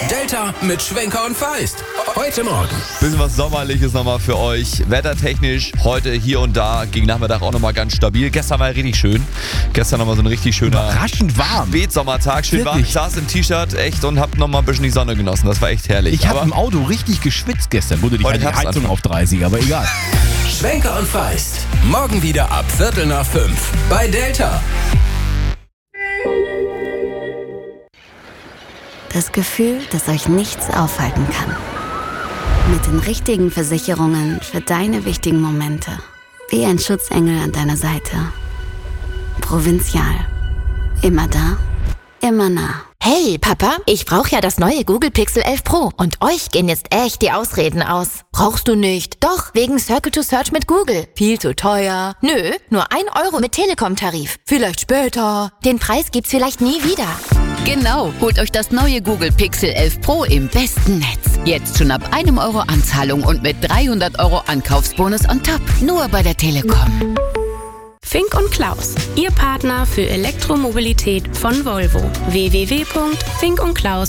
Delta mit Schwenker und Feist. Heute Morgen. Bisschen was Sommerliches nochmal für euch. Wettertechnisch heute hier und da gegen Nachmittag auch nochmal ganz stabil. Gestern war ja richtig schön. Gestern nochmal so ein richtig schöner Überraschend warm. Spätsommertag. Schön warm. Ich saß im T-Shirt echt und hab nochmal ein bisschen die Sonne genossen. Das war echt herrlich. Ich habe im Auto richtig geschwitzt gestern. Wurde die Heizung auf 30, aber egal. Schwenker und Feist. Morgen wieder ab 4:45 bei Delta. Das Gefühl, dass euch nichts aufhalten kann. Mit den richtigen Versicherungen für deine wichtigen Momente. Wie ein Schutzengel an deiner Seite. Provinzial. Immer da, immer nah. Hey, Papa, ich brauche ja das neue Google Pixel 11 Pro. Und euch gehen jetzt echt die Ausreden aus. Brauchst du nicht? Doch, wegen Circle to Search mit Google. Viel zu teuer. Nö, nur 1 Euro mit Telekom-Tarif. Vielleicht später. Den Preis gibt's vielleicht nie wieder. Genau, holt euch das neue Google Pixel 11 Pro im besten Netz. Jetzt schon ab 1 Euro Anzahlung und mit 300 Euro Ankaufsbonus on top. Nur bei der Telekom. Fink und Klaus, Ihr Partner für Elektromobilität von Volvo. www.finkundklaus.de